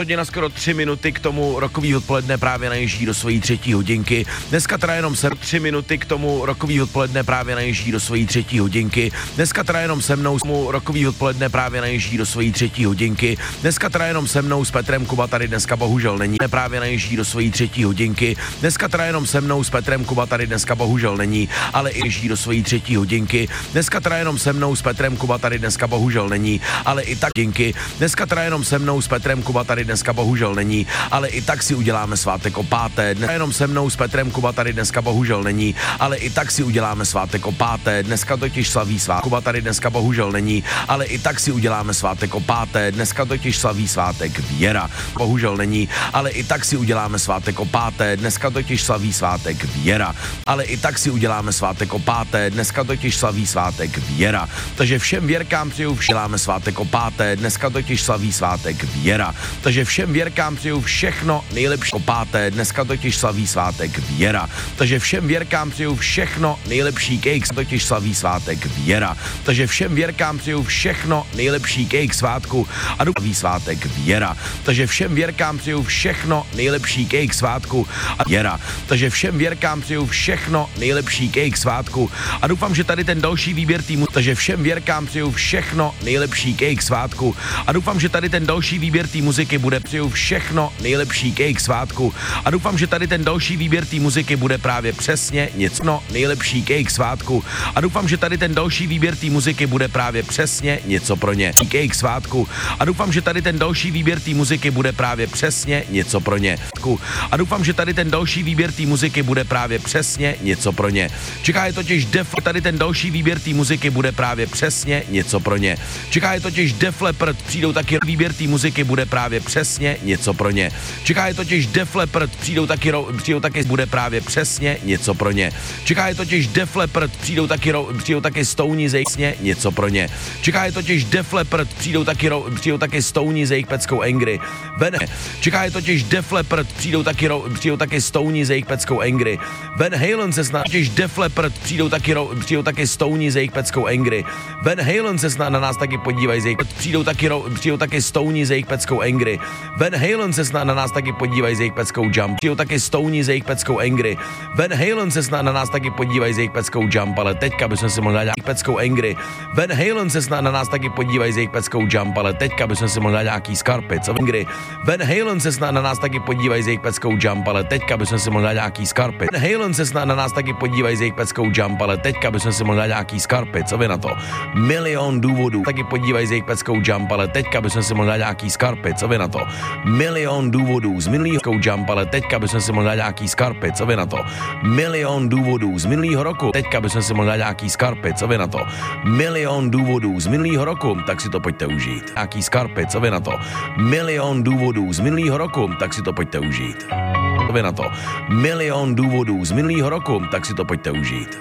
hodina skoro 3 minuty k tomu rokový odpoledne právě najíždí do svojí 3. hodinky. Dneska teda jenom 3 minuty k tomu rokový odpoledne právě najíždí do svojí 3. hodinky. Dneska teda jenom se mnou rokový odpoledne právě najíždí do svojí 3. hodinky. Dneska teda jenom se mnou s Petrem Kuba tady dneska bohužel není. Právě najíždí do svojí 3. hodinky. Dneska teda jenom se mnou s Petrem Kuba tady dneska bohužel není, ale i ježdí do svojí 3. hodinky. Dneska teda jenom se mnou s Petrem Kuba tady dneska bohužel není, ale i tak hodinky. Dneska teda jenom se mnou s Petrem Kuba tady dneska bohužel není, ale i tak si uděláme svátek o 5. Dneska jenom se mnou s Petrem Kuba tady dneska bohužel není, ale i tak si uděláme svátek o 5. Dneska totiž slaví svátek. Kuba tady dneska bohužel není, ale i tak si uděláme svátek o 5. Dneska totiž slaví svátek Věra. Bohužel není, ale i tak si uděláme svátek o 5. Dneska totiž slaví svátek Věra. Ale i tak si uděláme svátek o 5. Dneska totiž slaví svátek Věra. Takže všem Věrkám přeju děláme svátek o 5. Dneska totiž slaví svátek Věra. Takže všem Věrkám přeju všechno nejlepší o 5. Dneska totiž slaví svátek Věra. Takže všem Věrkám přeju všechno nejlepší cake, totiž slaví svátek Věra. Takže všem Věrkám přeju všechno nejlepší cake svátku a slaví svátek Věra. Takže všem Věrkám přeju všechno nejlepší cake svátku a Věra. Takže všem Věrkám přeju všechno nejlepší cake svátku a doufám, že tady ten další výběr týmu, takže všem Věrkám přeju všechno nejlepší cake svátku a doufám, že tady ten další výběr té muziky bude přeju všechno nejlepší cake svátku a doufám, že tady ten další výběr té muziky bude právě přesně něco nejlepší cake svátku a doufám, že tady ten další výběr té muziky bude právě přesně něco pro ně. Cake svátku a doufám, že tady ten další výběr té muziky bude právě přesně něco pro ně. A doufám, že tady ten další výběr té muziky bude právě přesně něco pro ně. Čeká je totiž tady ten další výběr té muziky bude právě přesně něco pro ně. Čeká je totiž Def Leppard, přijdou taky výběr té muziky bude právě přesně něco pro ně. Čeká je totiž Def Leppard, přijdou taky bude právě přesně něco pro ně. Čeká je totiž Def Leppard, přijdou taky Stony z něco pro ně. Čeká je totiž Def Leppard, přijdou taky Stony z jejich peckou Angry. Čeká je totiž Def Leppard, přijdou taky Stony z jejich peckou Angry. Van Halen se snad totiž Def Leppard, přijdou taky Stony z jejich peckou Angry. Van Halen se snad na nás taky podívají z jejich přijdou taky Stony z jejich peckou Angry. Van Halen se snad na nás taky podívají z jejich peckou Jump. Přijdou taky Stony z jejich peckou Angry. Van Halen se snad na nás taky podívají z jejich peckou Jump, ale teďka bychom si mohli dát peckou Angry. Van Halen se snad na nás taky podívají z jejich peckou Jump, ale teďka bychom si mohli dát nějaký skarpy, co Angry. Van Halen se snad na nás taky podívají z jejich peckou Jump, ale teďka bychom si mohli dát nějaký skarpy. Van Halen se snad na nás taky podívají z jejich peckou Jump, ale teďka bychom si mohli dát nějaký skarpy, co vy na to? Milion důvodů. Taky podívají z jejich peckou Jump, ale teďka bychom si mohli dát nějaký skarpy, co vy na to? Milion důvodů z minulého Jump, ale teďka bychom si mohli dát nějaký skarpy, co vy na to? Milion důvodů z minulého roku, teďka bychom si mohli dát nějaký skarpy, co vy na to? Milion důvodů z minulého roku, tak si to pojďte užít. Nějaký skarpy, co vy na to? Milion důvodů z minulého roku, tak si to pojďte užít. Co vy na to? Milion důvodů z minulého roku, tak si to pojďte užít.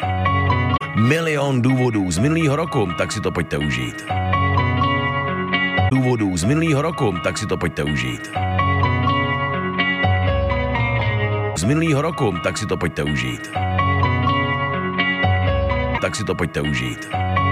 Milion důvodů z minulého roku, tak si to pojďte užít. Důvodů z minulého roku, tak si to pojďte užít. Z minulého roku, tak si to pojďte užít. Tak si to pojďte užít.